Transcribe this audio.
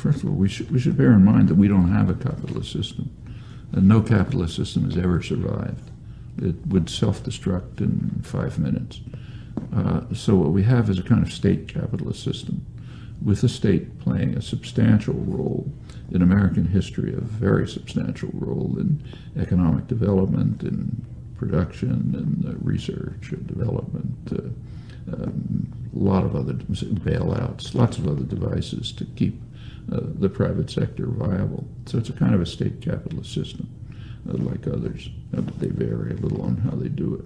first of all, we should bear in mind that we don't have a capitalist system. No capitalist system has ever survived. It would self-destruct in 5 minutes. So what we have is a kind of state capitalist system, with the state playing a substantial role in American history, a very substantial role in economic development, in production, and research and development, a lot of other bailouts, lots of other devices to keep the private sector viable. So it's a kind of a state capitalist system, like others, but they vary a little on how they do it.